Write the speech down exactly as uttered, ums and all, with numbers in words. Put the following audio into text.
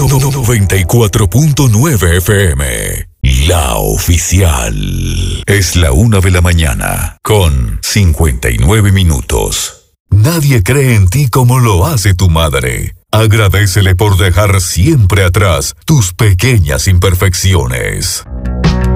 noventa y cuatro punto nueve F M. La oficial. Es la una de la mañana, con cincuenta y nueve minutos. Nadie cree en ti como lo hace tu madre. Agradécele por dejar siempre atrás tus pequeñas imperfecciones.